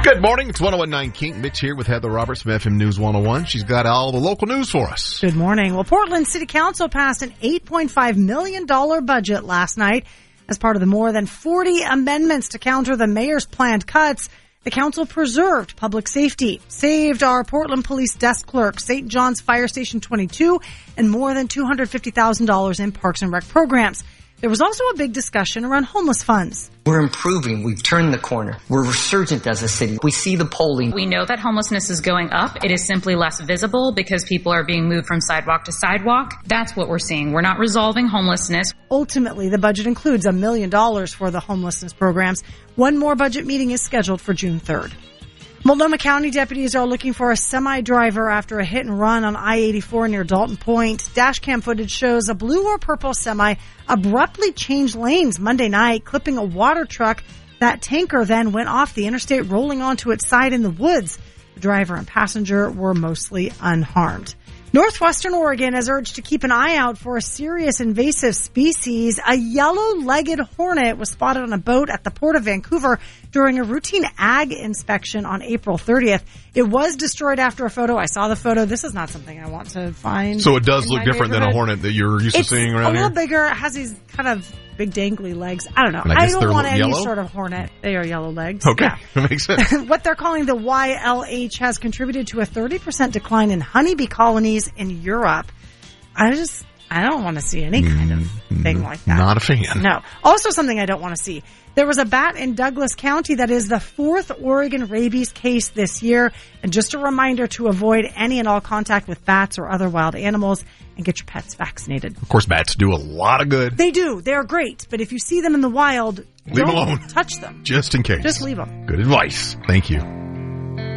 Good morning. It's 101.9 King. Mitch here with Heather Roberts from FM News 101. She's got all the local news for us. Good morning. Well, Portland City Council passed an $8.5 million budget last night as part of the more than 40 amendments to counter the mayor's planned cuts. The council preserved public safety, saved our Portland Police desk clerk, St. John's Fire Station 22, and more than $250,000 in parks and rec programs. There was also a big discussion around homeless funds. We're improving. We've turned the corner. We're resurgent as a city. We see the polling. We know that homelessness is going up. It is simply less visible because people are being moved from sidewalk to sidewalk. That's what we're seeing. We're not resolving homelessness. Ultimately, the budget includes $1 million for the homelessness programs. One more budget meeting is scheduled for June 3rd. Multnomah County deputies are looking for a semi-driver after a hit and run on I-84 near Dalton Point. Dashcam footage shows a blue or purple semi abruptly changed lanes Monday night, clipping a water truck. That tanker then went off the interstate, rolling onto its side in the woods. The driver and passenger were mostly unharmed. Northwestern Oregon is urged to keep an eye out for a serious invasive species. A yellow-legged hornet was spotted on a boat at the Port of Vancouver during a routine ag inspection on April 30th. It was destroyed after a photo. I saw the photo. This is not something I want to find. So it does look different than a hornet that you're used to seeing around here? It's a little bigger. It has these kind of big dangly legs. I don't know. I don't want any yellow? sort of hornet. They are yellow legs. Okay, yeah. That makes sense. What they're calling the YLH has contributed to a 30% decline in honeybee colonies in Europe. I don't want to see any kind of thing like that. Not a fan. No. Also something I don't want to see. There was a bat in Douglas County that is the 4th Oregon rabies case this year. And just a reminder to avoid any and all contact with bats or other wild animals and get your pets vaccinated. Of course, bats do a lot of good. They do. They're great. But if you see them in the wild, leave them alone. Touch them. Just in case. Just leave them. Good advice. Thank you.